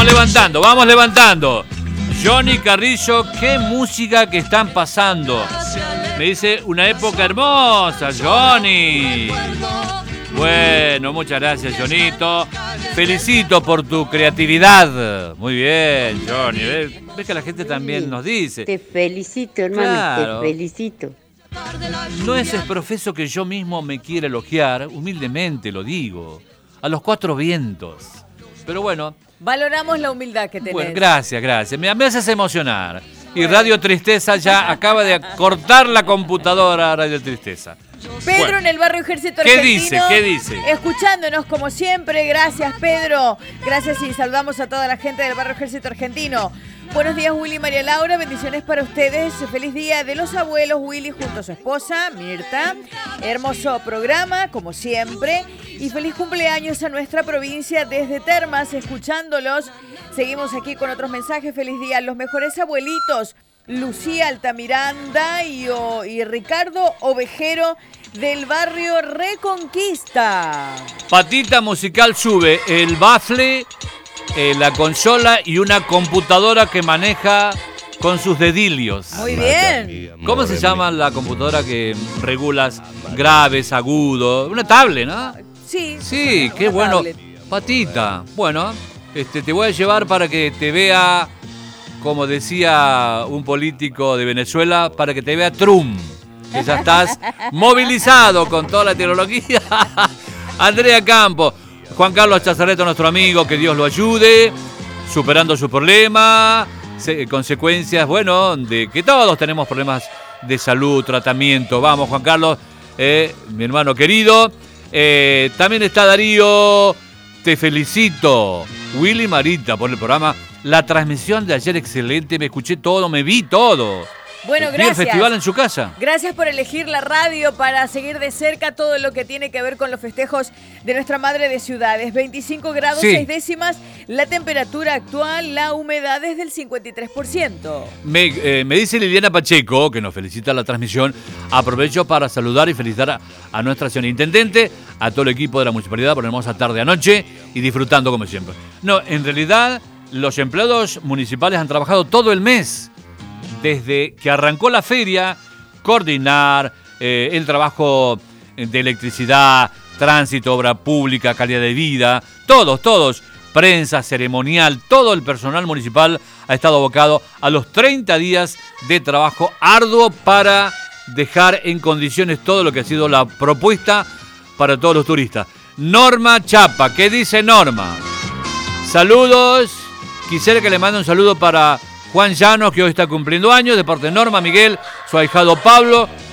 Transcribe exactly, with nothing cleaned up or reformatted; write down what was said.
Vamos levantando, vamos levantando. Johnny Carrillo, qué música que están pasando. Me dice, una época hermosa, Johnny. Bueno, muchas gracias, Johnito. Felicito por tu creatividad. Muy bien, Johnny. ¿Ves, ¿Ves que la gente también nos dice? Te felicito, hermano, claro. Te felicito. No es profeso que yo mismo me quiera elogiar, humildemente lo digo, a los cuatro vientos. Pero bueno. Valoramos la humildad que tenés. Bueno, gracias, gracias. Me, me haces emocionar. Y Radio Tristeza ya acaba de cortar la computadora, Radio Tristeza. Pedro bueno. En el barrio Ejército ¿Qué Argentino. dice? ¿Qué dice? Escuchándonos como siempre. Gracias, Pedro. Gracias y saludamos a toda la gente del barrio Ejército Argentino. Buenos días, Willy y María Laura. Bendiciones para ustedes. Feliz día de los abuelos, Willy, junto a su esposa, Mirta. Hermoso programa, como siempre. Y feliz cumpleaños a nuestra provincia desde Termas, escuchándolos. Seguimos aquí con otros mensajes. Feliz día a los mejores abuelitos. Lucía Altamiranda y, o, y Ricardo Ovejero del barrio Reconquista. Patita Musical sube el bafle, eh, la consola y una computadora que maneja con sus dedilios. Muy bien. ¿Cómo se llama la computadora que regulas graves, agudos? Una tablet, ¿no? Sí. Sí, qué bueno. Tablet. Patita, bueno, este, te voy a llevar para que te vea... Como decía un político de Venezuela, para que te vea Trump, que ya estás movilizado con toda la tecnología. Andrea Campo, Juan Carlos Chazareto, nuestro amigo, que Dios lo ayude, superando su problema, consecuencias, bueno, de que todos tenemos problemas de salud, tratamiento. Vamos, Juan Carlos, eh, mi hermano querido. Eh, también está Darío, te felicito. Willy Marita por el programa. La transmisión de ayer excelente, me escuché todo, me vi todo. Bueno, vi gracias. el festival en su casa. Gracias por elegir la radio para seguir de cerca todo lo que tiene que ver con los festejos de nuestra madre de ciudades. veinticinco grados, sí. seis décimas, la temperatura actual, la humedad es del cincuenta y tres por ciento. Me, eh, me dice Liliana Pacheco, que nos felicita la transmisión. Aprovecho para saludar y felicitar a, a nuestra señora intendente, a todo el equipo de la municipalidad por la hermosa tarde anoche y disfrutando como siempre. No, en realidad... Los empleados municipales han trabajado todo el mes, desde que arrancó la feria, coordinar eh, el trabajo de electricidad, tránsito, obra pública, calidad de vida, todos, todos, prensa, ceremonial, todo el personal municipal ha estado abocado a los treinta días de trabajo arduo para dejar en condiciones todo lo que ha sido la propuesta para todos los turistas. Norma Chapa, ¿qué dice Norma? Saludos. Quisiera que le mande un saludo para Juan Llanos, que hoy está cumpliendo años, de parte de Norma, Miguel, su ahijado Pablo,